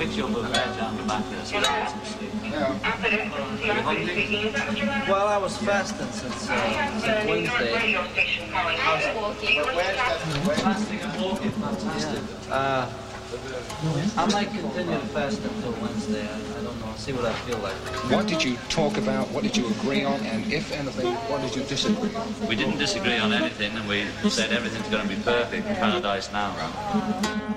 fix you up a veg out the back there so you get some sleep. Are you hungry? Well, I was fasting since Wednesday. Fasting and walking, fantastic. Yeah. I might continue to fast until Wednesday. I don't know. I'll see what I feel like. What did you talk about? What did you agree on? And if anything, what did you disagree on? We didn't disagree on anything, and we said everything's going to be perfect in Paradise Now.